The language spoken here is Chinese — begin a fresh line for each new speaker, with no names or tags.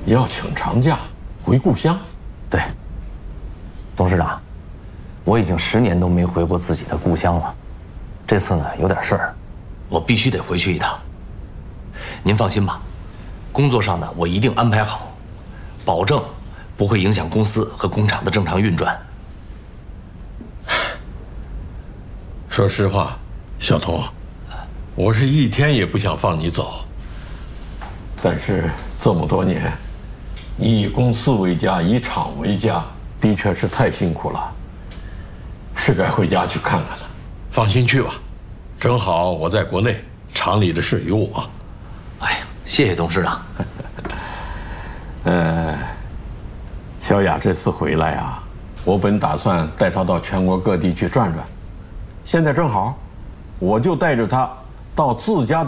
要请长假回故乡。
对，董事长，我已经10年都没回过自己的故乡了，这次呢有点事儿，
我必须得回去一趟。您放心吧，工作上呢我一定安排好，保证不会影响公司和工厂的正常运转。
说实话，小童，我是一天也不想放你走。但是这么多年，你以公司为家，以厂为家，的确是太辛苦了，是该回家去看看了。放心去吧，正好我在国内，厂里的事有我。
哎呀，谢谢董事长。
小雅这次回来啊，我本打算带她到全国各地去转转，现在正好，我就带着她到自家